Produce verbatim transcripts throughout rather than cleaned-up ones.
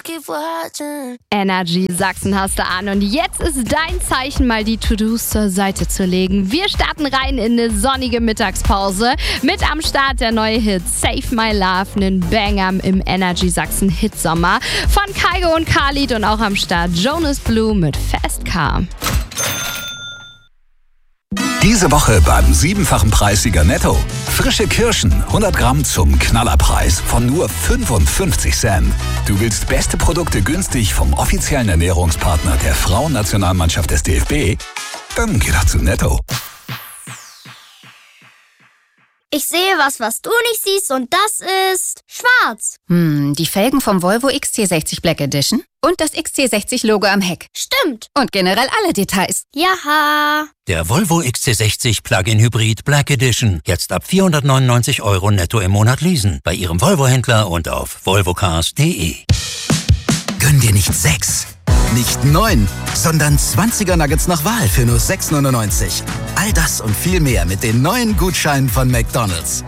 Energy Sachsen hast du an und jetzt ist dein Zeichen, mal die To-Dos zur Seite zu legen. Wir starten rein in eine sonnige Mittagspause. Mit am Start der neue Hit Save My Love, einen Banger im Energy Sachsen Hitsommer von Kygo und Khalid und auch am Start Jonas Blue mit Fast Car. Diese Woche beim siebenfachen Preissieger Netto. Frische Kirschen, hundert Gramm zum Knallerpreis von nur fünfundfünfzig Cent. Du willst beste Produkte günstig vom offiziellen Ernährungspartner der Frauennationalmannschaft des D F B? Dann geh doch zu Netto. Ich sehe was, was du nicht siehst und das ist schwarz. Hm, die Felgen vom Volvo X C sechzig Black Edition und das X C sechzig Logo am Heck. Stimmt. Und generell alle Details. Jaha. Der Volvo X C sechzig Plug-in Hybrid Black Edition. Jetzt ab vierhundertneunundneunzig Euro netto im Monat leasen. Bei Ihrem Volvo-Händler und auf volvocars punkt de. Gönn dir nicht sechs, nicht neun, sondern zwanziger Nuggets nach Wahl für nur sechs neunundneunzig. All das und viel mehr mit den neuen Gutscheinen von McDonald's.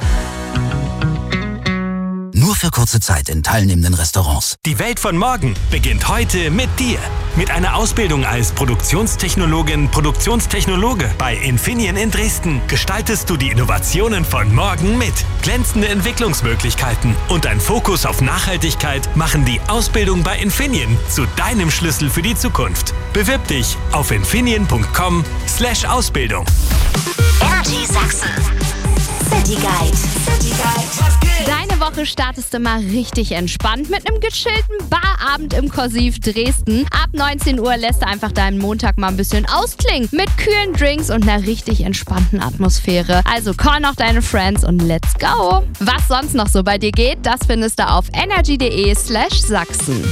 Nur für kurze Zeit in teilnehmenden Restaurants. Die Welt von morgen beginnt heute mit dir. Mit einer Ausbildung als Produktionstechnologin, Produktionstechnologe bei Infineon in Dresden gestaltest du die Innovationen von morgen mit. Glänzende Entwicklungsmöglichkeiten und ein Fokus auf Nachhaltigkeit machen die Ausbildung bei Infineon zu deinem Schlüssel für die Zukunft. Bewirb dich auf infineon punkt com slash Ausbildung. Energy Sachsen. City Guide. City Guide. Deine Woche startest du mal richtig entspannt mit einem gechillten Barabend im Kursiv Dresden. Ab neunzehn Uhr lässt du einfach deinen Montag mal ein bisschen ausklingen mit kühlen Drinks und einer richtig entspannten Atmosphäre. Also call noch deine Friends und let's go! Was sonst noch so bei dir geht, das findest du auf energy.de slash Sachsen.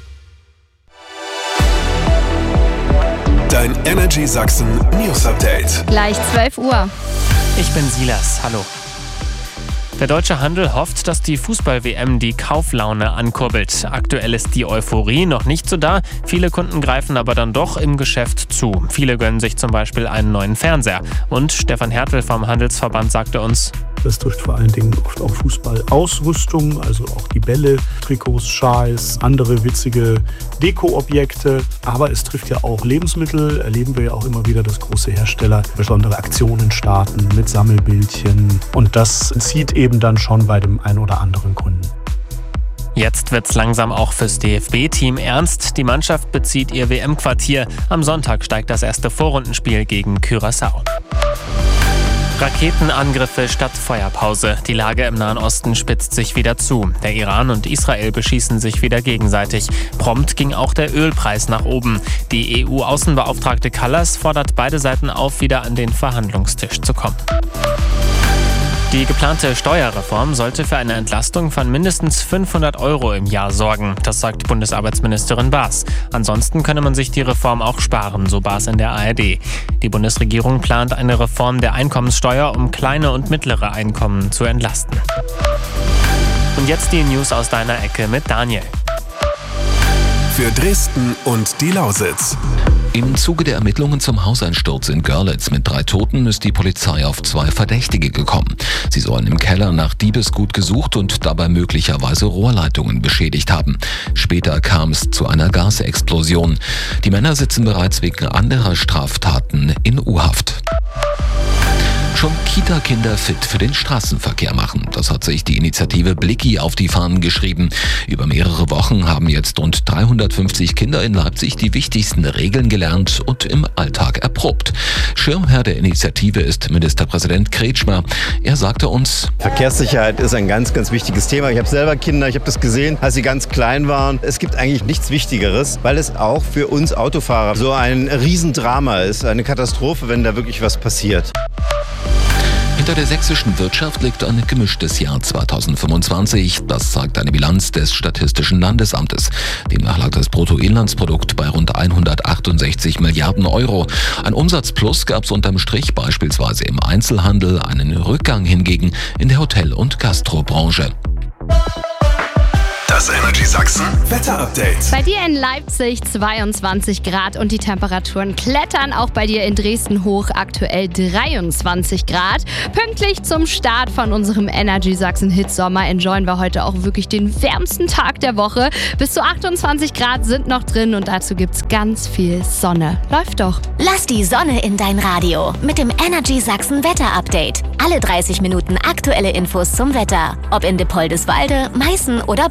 Dein Energy Sachsen News Update. Gleich zwölf Uhr. Ich bin Silas, hallo. Der deutsche Handel hofft, dass die Fußball-W M die Kauflaune ankurbelt. Aktuell ist die Euphorie noch nicht so da. Viele Kunden greifen aber dann doch im Geschäft zu. Viele gönnen sich zum Beispiel einen neuen Fernseher. Und Stefan Hertel vom Handelsverband sagte uns: Das trifft vor allen Dingen oft auch Fußballausrüstung, also auch die Bälle, Trikots, Schals, andere witzige Deko-Objekte. Aber es trifft ja auch Lebensmittel. Erleben wir ja auch immer wieder, dass große Hersteller besondere Aktionen starten mit Sammelbildchen. Und das zieht eben dann schon bei dem einen oder anderen Kunden. Jetzt wird's langsam auch fürs D F B-Team ernst. Die Mannschaft bezieht ihr W M-Quartier. Am Sonntag steigt das erste Vorrundenspiel gegen Curaçao. Raketenangriffe statt Feuerpause. Die Lage im Nahen Osten spitzt sich wieder zu. Der Iran und Israel beschießen sich wieder gegenseitig. Prompt ging auch der Ölpreis nach oben. Die E U-Außenbeauftragte Kallas fordert beide Seiten auf, wieder an den Verhandlungstisch zu kommen. Die geplante Steuerreform sollte für eine Entlastung von mindestens fünfhundert Euro im Jahr sorgen. Das sagt Bundesarbeitsministerin Baas. Ansonsten könne man sich die Reform auch sparen, so Baas in der A R D. Die Bundesregierung plant eine Reform der Einkommenssteuer, um kleine und mittlere Einkommen zu entlasten. Und jetzt die News aus deiner Ecke mit Daniel. Für Dresden und die Lausitz. Im Zuge der Ermittlungen zum Hauseinsturz in Görlitz mit drei Toten ist die Polizei auf zwei Verdächtige gekommen. Sie sollen im Keller nach Diebesgut gesucht und dabei möglicherweise Rohrleitungen beschädigt haben. Später kam es zu einer Gasexplosion. Die Männer sitzen bereits wegen anderer Straftaten in U-Haft. Schon Kita-Kinder fit für den Straßenverkehr machen. Das hat sich die Initiative Blicki auf die Fahnen geschrieben. Über mehrere Wochen haben jetzt rund dreihundertfünfzig Kinder in Leipzig die wichtigsten Regeln gelernt und im Alltag erprobt. Schirmherr der Initiative ist Ministerpräsident Kretschmer. Er sagte uns: Verkehrssicherheit ist ein ganz, ganz wichtiges Thema. Ich habe selber Kinder, ich habe das gesehen, als sie ganz klein waren. Es gibt eigentlich nichts Wichtigeres, weil es auch für uns Autofahrer so ein Riesendrama ist, eine Katastrophe, wenn da wirklich was passiert. Hinter der sächsischen Wirtschaft liegt ein gemischtes Jahr zweitausendfünfundzwanzig. Das zeigt eine Bilanz des Statistischen Landesamtes. Demnach lag das Bruttoinlandsprodukt bei rund hundertachtundsechzig Milliarden Euro. Ein Umsatzplus gab es unterm Strich beispielsweise im Einzelhandel, einen Rückgang hingegen in der Hotel- und Gastrobranche. Das Energy Sachsen Wetter-Update. Bei dir in Leipzig zweiundzwanzig Grad und die Temperaturen klettern auch bei dir in Dresden hoch, aktuell dreiundzwanzig Grad. Pünktlich zum Start von unserem Energy Sachsen Hitsommer enjoyen wir heute auch wirklich den wärmsten Tag der Woche. Bis zu achtundzwanzig Grad sind noch drin und dazu gibt's ganz viel Sonne. Läuft doch. Lass die Sonne in dein Radio mit dem Energy Sachsen Wetter-Update. Alle dreißig Minuten aktuelle Infos zum Wetter. Ob in Dippoldiswalde, Meißen oder